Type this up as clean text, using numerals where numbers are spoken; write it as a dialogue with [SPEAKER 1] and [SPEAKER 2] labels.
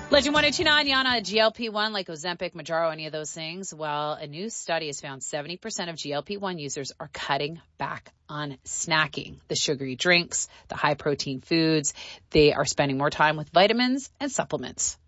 [SPEAKER 1] Legend 1029, Yana, GLP-1 like Ozempic, Mounjaro, any of those things? Well, a new study has found 70% of GLP-1 users are cutting back on snacking, the sugary drinks, the high protein foods. They are spending more time with vitamins and supplements.